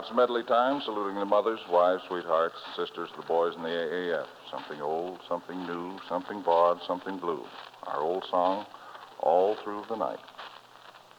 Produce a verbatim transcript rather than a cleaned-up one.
it's medley time, saluting the mothers, wives, sweethearts, sisters, the boys in the A A F. Something old, something new, something broad, something blue. Our old song, All Through the Night.